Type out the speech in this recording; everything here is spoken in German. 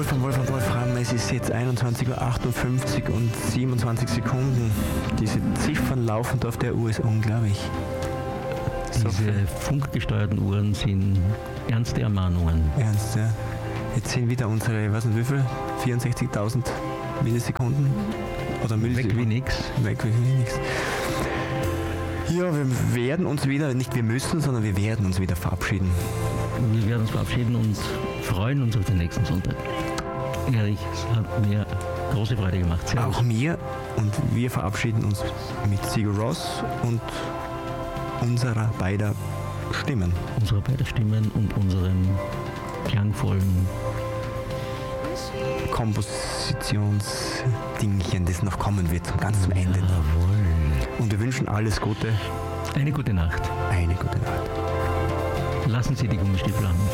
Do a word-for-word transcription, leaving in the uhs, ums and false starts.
Wolfram, Wolfram, Wolfram, es ist jetzt einundzwanzig Uhr achtundfünfzig und siebenundzwanzig Sekunden. Diese Ziffern laufend auf der Uhr ist unglaublich. Diese so funkgesteuerten Uhren sind ernste Ermahnungen. Ernst, ja. Jetzt sind wieder unsere, ich weiß nicht wie viel, vierundsechzigtausend Millisekunden. Oder Millisekunden. Weg wie nix. Weg wie nix. Ja, wir werden uns wieder, nicht wir müssen, sondern wir werden uns wieder verabschieden. Wir werden uns verabschieden und freuen uns auf den nächsten Sonntag. Erich, es hat mir große Freude gemacht. Sehr Auch gut. mir. Und wir verabschieden uns mit Sigur Rós und unserer beider Stimmen. Unserer beider Stimmen und unserem klangvollen Kompositionsdingchen, das noch kommen wird, zum ganz zum Ende. Jawohl. Und wir wünschen alles Gute. Eine gute Nacht. Eine gute Nacht. Lassen Sie die Gummistiefel an.